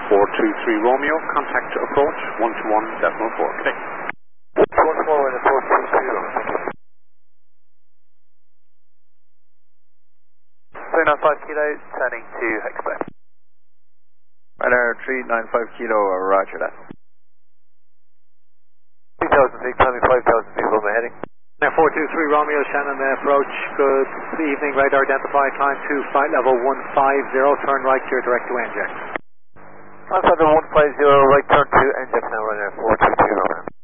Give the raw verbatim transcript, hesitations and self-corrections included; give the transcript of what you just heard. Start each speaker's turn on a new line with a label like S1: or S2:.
S1: four two three Romeo, contact approach one two one decimal four. Connect.
S2: one four and four two three Romeo, thank you. three nine five kilo, turning to Hexplane.
S3: Radar three nine five kilo, roger that.
S2: two thousand feet, climbing five thousand feet, Romeo heading.
S4: four two three Romeo, Shannon approach, good evening, radar identified, climb to flight level one five zero, turn right clear direct to N J.
S2: Alpha one five zero, right turn to N J now, runner four two three Romeo.